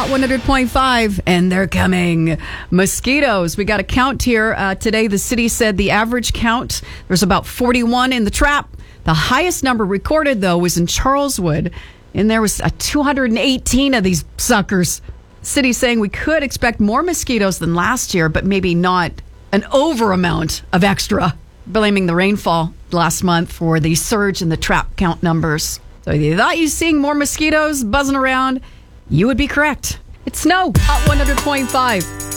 Hot 100.5, and they're coming. Mosquitoes. We got a count here. Today, the city said the average count, there's about 41 in the trap. The highest number recorded, though, was in Charleswood, and there was 218 of these suckers. City saying we could expect more mosquitoes than last year, but maybe not an over amount of extra. Blaming the rainfall last month for the surge in the trap count numbers. So if you thought you seeing more mosquitoes buzzing around, you would be correct. It's snow. Hot 100.5.